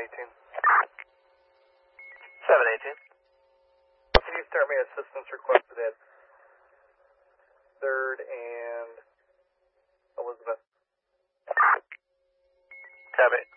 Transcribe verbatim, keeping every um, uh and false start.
eighteen. seven eighteen. Can you start me assistance requested at third and Elizabeth? Copy.